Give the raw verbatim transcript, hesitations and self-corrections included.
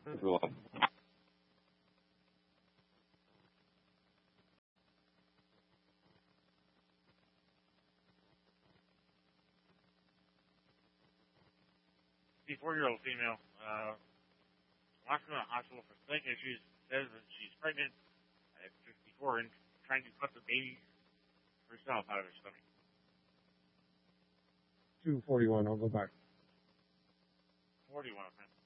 fifty-four-year-old female, uh, locked in the hospital for stomach issues, says that she's pregnant at fifty-four and trying to cut the baby herself out of her stomach. two forty-one, I'll go back. forty-one, okay.